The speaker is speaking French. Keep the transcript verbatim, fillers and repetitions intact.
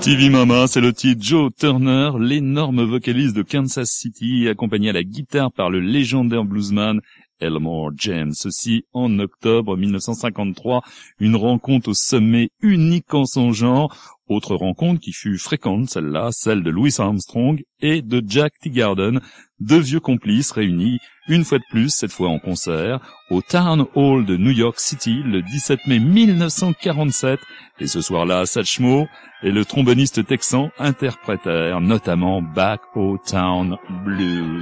T V Mama, c'est le titre Joe Turner, l'énorme vocaliste de Kansas City, accompagné à la guitare par le légendaire bluesman Elmore James. Ceci en octobre mille neuf cent cinquante-trois, une rencontre au sommet unique en son genre. Autre rencontre qui fut fréquente, celle-là, celle de Louis Armstrong et de Jack Teagarden, deux vieux complices réunis une fois de plus, cette fois en concert, au Town Hall de New York City le dix-sept mai mille neuf cent quarante-sept. Et ce soir-là, Satchmo et le tromboniste texan interprétèrent notamment Back O' Town Blues.